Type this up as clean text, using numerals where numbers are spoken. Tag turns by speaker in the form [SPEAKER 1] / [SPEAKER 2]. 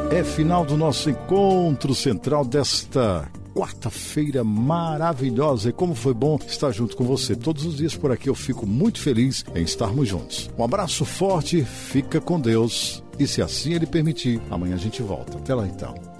[SPEAKER 1] É final do nosso encontro central desta quarta-feira maravilhosa. E como foi bom estar junto com você. Todos os dias por aqui eu fico muito feliz em estarmos juntos. Um abraço forte, fica com Deus. E se assim Ele permitir, amanhã a gente volta. Até lá então.